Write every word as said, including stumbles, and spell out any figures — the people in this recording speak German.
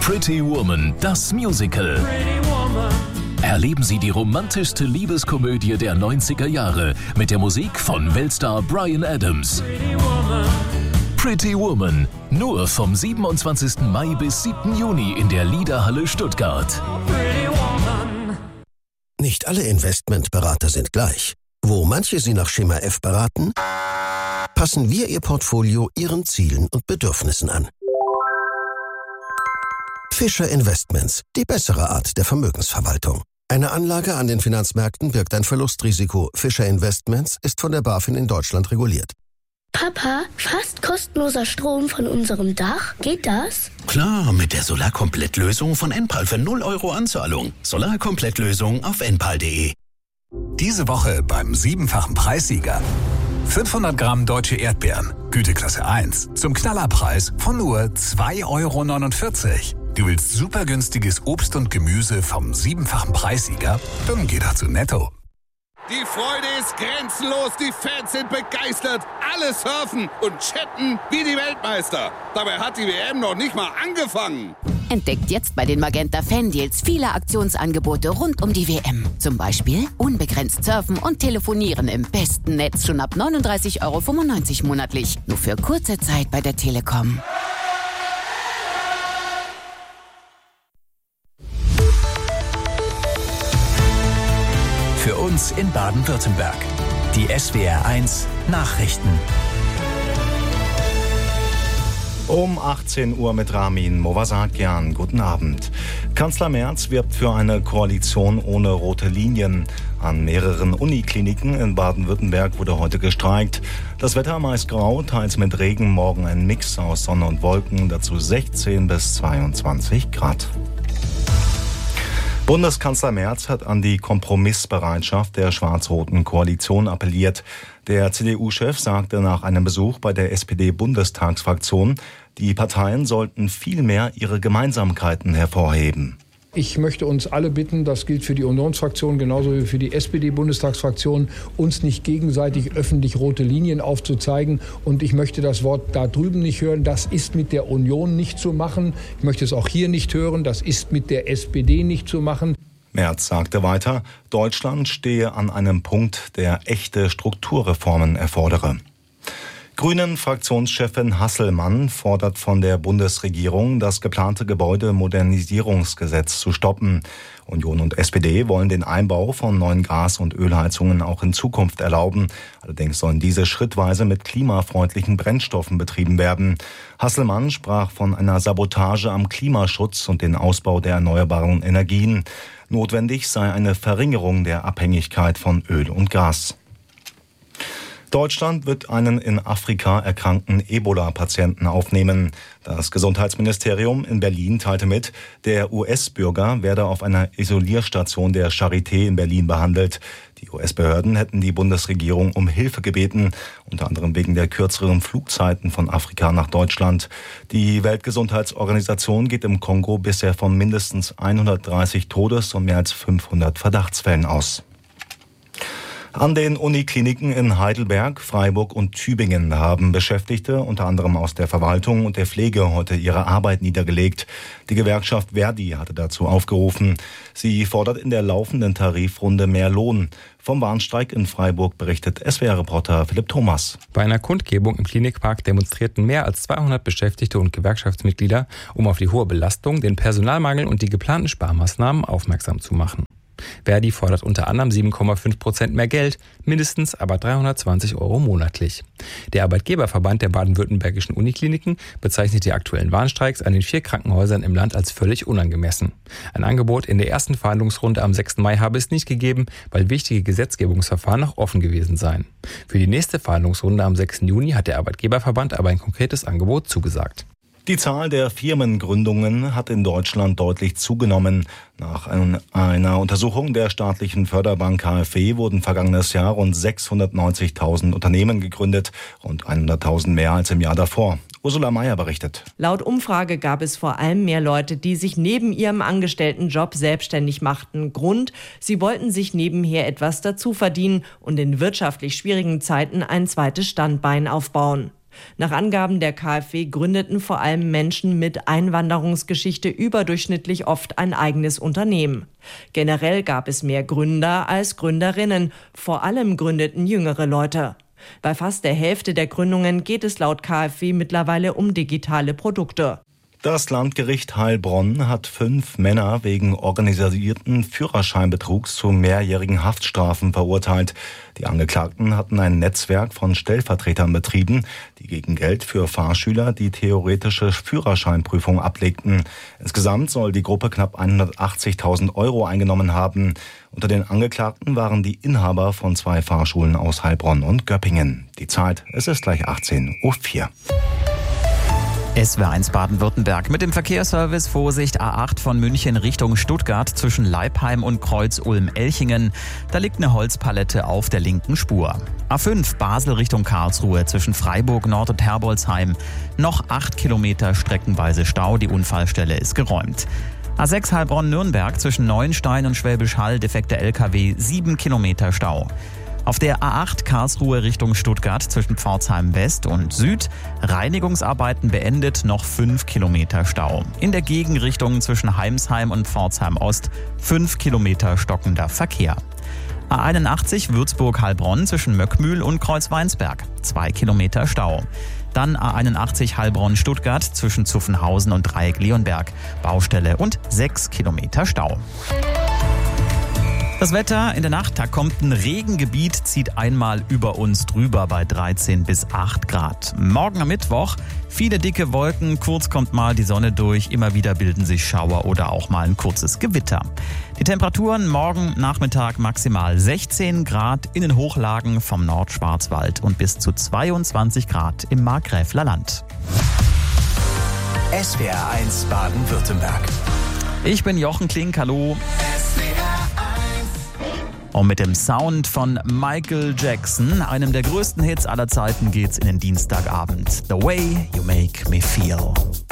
Pretty Woman, das Musical. Erleben Sie die romantischste Liebeskomödie der neunziger Jahre mit der Musik von Weltstar Bryan Adams. Pretty Woman, nur vom siebenundzwanzigsten Mai bis siebten Juni in der Liederhalle Stuttgart. Nicht alle Investmentberater sind gleich. Wo manche Sie nach Schema F beraten, passen wir Ihr Portfolio Ihren Zielen und Bedürfnissen an. Fischer Investments, die bessere Art der Vermögensverwaltung. Eine Anlage an den Finanzmärkten birgt ein Verlustrisiko. Fischer Investments ist von der BaFin in Deutschland reguliert. Papa, fast kostenloser Strom von unserem Dach? Geht das? Klar, mit der Solarkomplettlösung von Enpal für null Euro Anzahlung. Solarkomplettlösung auf enpal punkt de. Diese Woche beim siebenfachen Preissieger. fünfhundert Gramm deutsche Erdbeeren, Güteklasse eins, zum Knallerpreis von nur zwei Euro neunundvierzig. Du willst super günstiges Obst und Gemüse vom siebenfachen Preissieger? Dann geh doch zu Netto. Die Freude ist grenzenlos, die Fans sind begeistert, alle surfen und chatten wie die Weltmeister. Dabei hat die W M noch nicht mal angefangen. Entdeckt jetzt bei den Magenta Fan-Deals viele Aktionsangebote rund um die W M. Zum Beispiel unbegrenzt surfen und telefonieren im besten Netz schon ab neununddreißig Euro fünfundneunzig monatlich. Nur für kurze Zeit bei der Telekom. Für uns in Baden-Württemberg. Die S W R eins Nachrichten. Um achtzehn Uhr mit Ramin Movasakian. Guten Abend. Kanzler Merz wirbt für eine Koalition ohne rote Linien. An mehreren Unikliniken in Baden-Württemberg wurde heute gestreikt. Das Wetter meist grau, teils mit Regen, morgen ein Mix aus Sonne und Wolken, dazu sechzehn bis zweiundzwanzig Grad. Bundeskanzler Merz hat an die Kompromissbereitschaft der schwarz-roten Koalition appelliert. Der C D U-Chef sagte nach einem Besuch bei der S P D-Bundestagsfraktion, die Parteien sollten viel mehr ihre Gemeinsamkeiten hervorheben. Ich möchte uns alle bitten, das gilt für die Unionsfraktion genauso wie für die S P D-Bundestagsfraktion, uns nicht gegenseitig öffentlich rote Linien aufzuzeigen. Und ich möchte das Wort da drüben nicht hören, das ist mit der Union nicht zu machen. Ich möchte es auch hier nicht hören, das ist mit der S P D nicht zu machen. Merz sagte weiter, Deutschland stehe an einem Punkt, der echte Strukturreformen erfordere. Grünen-Fraktionschefin Hasselmann fordert von der Bundesregierung, das geplante Gebäudemodernisierungsgesetz zu stoppen. Union und S P D wollen den Einbau von neuen Gas- und Ölheizungen auch in Zukunft erlauben. Allerdings sollen diese schrittweise mit klimafreundlichen Brennstoffen betrieben werden. Hasselmann sprach von einer Sabotage am Klimaschutz und den Ausbau der erneuerbaren Energien. Notwendig sei eine Verringerung der Abhängigkeit von Öl und Gas. Deutschland wird einen in Afrika erkrankten Ebola-Patienten aufnehmen. Das Gesundheitsministerium in Berlin teilte mit, der U S-Bürger werde auf einer Isolierstation der Charité in Berlin behandelt. Die U S-Behörden hätten die Bundesregierung um Hilfe gebeten, unter anderem wegen der kürzeren Flugzeiten von Afrika nach Deutschland. Die Weltgesundheitsorganisation geht im Kongo bisher von mindestens hundertdreißig Todes- und mehr als fünfhundert Verdachtsfällen aus. An den Unikliniken in Heidelberg, Freiburg und Tübingen haben Beschäftigte, unter anderem aus der Verwaltung und der Pflege, heute ihre Arbeit niedergelegt. Die Gewerkschaft Verdi hatte dazu aufgerufen. Sie fordert in der laufenden Tarifrunde mehr Lohn. Vom Warnstreik in Freiburg berichtet S W R-Reporter Philipp Thomas. Bei einer Kundgebung im Klinikpark demonstrierten mehr als zweihundert Beschäftigte und Gewerkschaftsmitglieder, um auf die hohe Belastung, den Personalmangel und die geplanten Sparmaßnahmen aufmerksam zu machen. Verdi fordert unter anderem sieben Komma fünf Prozent mehr Geld, mindestens aber dreihundertzwanzig Euro monatlich. Der Arbeitgeberverband der baden-württembergischen Unikliniken bezeichnet die aktuellen Warnstreiks an den vier Krankenhäusern im Land als völlig unangemessen. Ein Angebot in der ersten Verhandlungsrunde am sechsten Mai habe es nicht gegeben, weil wichtige Gesetzgebungsverfahren noch offen gewesen seien. Für die nächste Verhandlungsrunde am sechsten Juni hat der Arbeitgeberverband aber ein konkretes Angebot zugesagt. Die Zahl der Firmengründungen hat in Deutschland deutlich zugenommen. Nach einer Untersuchung der staatlichen Förderbank K f W wurden vergangenes Jahr rund sechshundertneunzigtausend Unternehmen gegründet, rund hunderttausend mehr als im Jahr davor. Ursula Mayer berichtet. Laut Umfrage gab es vor allem mehr Leute, die sich neben ihrem Angestelltenjob selbstständig machten. Grund: Sie wollten sich nebenher etwas dazu verdienen und in wirtschaftlich schwierigen Zeiten ein zweites Standbein aufbauen. Nach Angaben der KfW gründeten vor allem Menschen mit Einwanderungsgeschichte überdurchschnittlich oft ein eigenes Unternehmen. Generell gab es mehr Gründer als Gründerinnen. Vor allem gründeten jüngere Leute. Bei fast der Hälfte der Gründungen geht es laut KfW mittlerweile um digitale Produkte. Das Landgericht Heilbronn hat fünf Männer wegen organisierten Führerscheinbetrugs zu mehrjährigen Haftstrafen verurteilt. Die Angeklagten hatten ein Netzwerk von Stellvertretern betrieben, die gegen Geld für Fahrschüler die theoretische Führerscheinprüfung ablegten. Insgesamt soll die Gruppe knapp hundertachtzigtausend Euro eingenommen haben. Unter den Angeklagten waren die Inhaber von zwei Fahrschulen aus Heilbronn und Göppingen. Die Zeit, es ist gleich achtzehn Uhr vier. S W R eins Baden-Württemberg mit dem Verkehrsservice. Vorsicht, A acht von München Richtung Stuttgart zwischen Leipheim und Kreuz Ulm-Elchingen. Da liegt eine Holzpalette auf der linken Spur. A fünf Basel Richtung Karlsruhe zwischen Freiburg Nord und Herbolzheim. Noch acht Kilometer streckenweise Stau, die Unfallstelle ist geräumt. A sechs Heilbronn-Nürnberg zwischen Neuenstein und Schwäbisch Hall, defekter L K W, sieben Kilometer Stau. Auf der A acht Karlsruhe Richtung Stuttgart zwischen Pforzheim West und Süd, Reinigungsarbeiten beendet, noch fünf Kilometer Stau. In der Gegenrichtung zwischen Heimsheim und Pforzheim Ost fünf Kilometer stockender Verkehr. A einundachtzig Würzburg-Heilbronn zwischen Möckmühl und Kreuzweinsberg, zwei Kilometer Stau. Dann A einundachtzig Heilbronn-Stuttgart zwischen Zuffenhausen und Dreieck-Leonberg, Baustelle und sechs Kilometer Stau. Das Wetter in der Nacht, da kommt ein Regengebiet, zieht einmal über uns drüber bei dreizehn bis acht Grad. Morgen am Mittwoch viele dicke Wolken, kurz kommt mal die Sonne durch, immer wieder bilden sich Schauer oder auch mal ein kurzes Gewitter. Die Temperaturen morgen Nachmittag maximal sechzehn Grad in den Hochlagen vom Nordschwarzwald und bis zu zweiundzwanzig Grad im Markgräfler Land. S W R eins Baden-Württemberg. Ich bin Jochen Klink, hallo. Und mit dem Sound von Michael Jackson, einem der größten Hits aller Zeiten, geht's in den Dienstagabend. The Way You Make Me Feel.